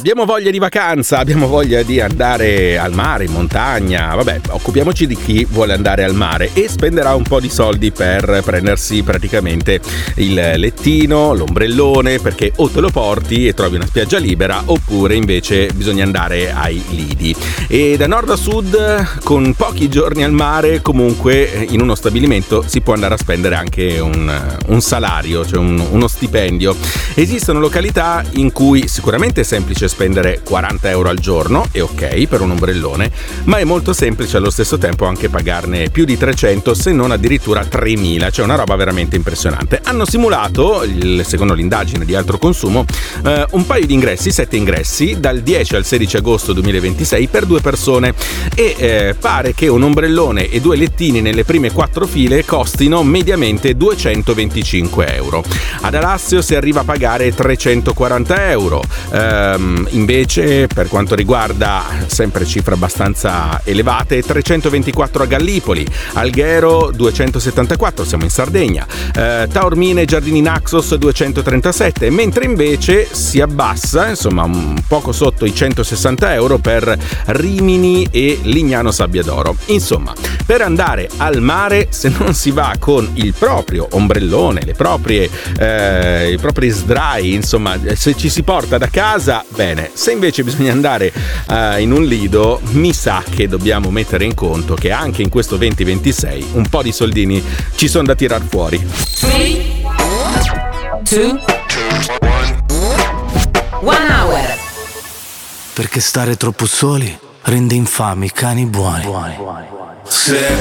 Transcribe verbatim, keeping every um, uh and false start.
Abbiamo voglia di vacanza, abbiamo voglia di andare al mare, in montagna. Vabbè, occupiamoci di chi vuole andare al mare e spenderà un po' di soldi per prendersi praticamente il lettino, l'ombrellone, perché o te lo porti e trovi una spiaggia libera, oppure invece bisogna andare ai lidi. E da nord a sud, con pochi giorni al mare, comunque in uno stabilimento si può andare a spendere anche un, un salario, cioè un, uno stipendio. Esistono località in cui sicuramente è semplice spendere quaranta euro al giorno, e ok, per un ombrellone, ma è molto semplice allo stesso tempo anche pagarne più di trecento, se non addirittura tremila, cioè una roba veramente impressionante. Hanno simulato, il, secondo l'indagine di Altro Consumo, eh, un paio di ingressi, sette ingressi, dal dieci al sedici agosto duemilaventisei per due persone, e eh, pare che un ombrellone e due lettini nelle prime quattro file costino mediamente duecentoventicinque euro. Ad Alassio si arriva a pagare trecentoquaranta euro. Ehm, invece, per quanto riguarda sempre cifre abbastanza elevate, trecentoventiquattro a Gallipoli, Alghero duecentosettantaquattro, siamo in Sardegna, eh, Taormina e Giardini Naxos duecentotrentasette, mentre invece si abbassa, insomma un poco sotto i centosessanta euro per Rimini e Lignano Sabbiadoro. Insomma, per andare al mare, se non si va con il proprio ombrellone, le proprie eh, i propri sdrai, insomma, se ci si porta da casa, bene. Se invece bisogna andare uh, in un lido, mi sa che dobbiamo mettere in conto che anche in questo duemilaventisei un po' di soldini ci sono da tirar fuori. tre, due, uno hour. Perché stare troppo soli rende infami i cani buoni. Se